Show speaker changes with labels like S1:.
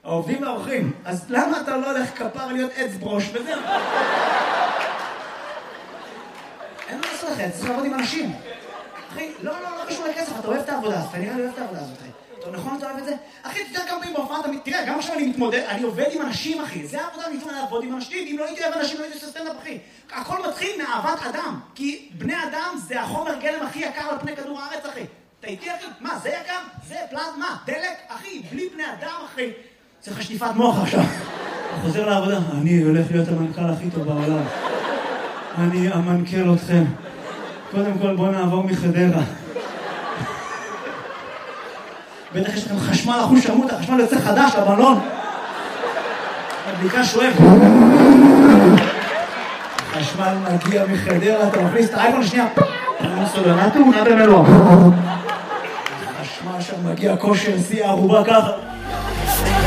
S1: העובדים והאורחים, אז למה אתה לא הולך כפר להיות עץ ברוש וזהו? אין מה לעשות אחרי, צריך לעבוד עם אנשים. אחי, לא קשור לכסף, אתה אוהב את העבודה הזאת, אתה נראה לי אוהב את העבודה הזאת, אחי. אתה נכון, אתה אוהב את זה? אחי, תתאר כמה פעמים בהופעה, תראה, גם עכשיו אני מתמודד, אני עובד עם אנשים, אחי. זה העבודה, אני מתמודד לעבוד עם אנשים, אם לא הייתי אוהב אנשים, לא הייתי עושה סטנדאפ, אחי. הכל מתחיל מאהבת אדם, כי בני אדם זה החומר גלם הכי יקר על פני כדור הארץ, אחי. אתה איתי, אחי? מה, זה יקר? זה פלזמה, דלק, אחי, בלי בני אדם, אחי. צריך שטיפת מוח עכשיו. חוזר לעבודה, אני הולך להיות המנכ"ל הכי טוב בעולם. אני אמנכ"ל אתכם. קודם כל בוא נעבור מחדרה. בטח יש לכם חשמל אחוז שמות, החשמל יוצא חדש לבלון. הבדיקה שואב. חשמל מגיע מחדרה, אתה מכניס את האייפון שנייה. סולנטו, נדע מלוא. החשמל שם מגיע כושר, שיא הערובה ככה.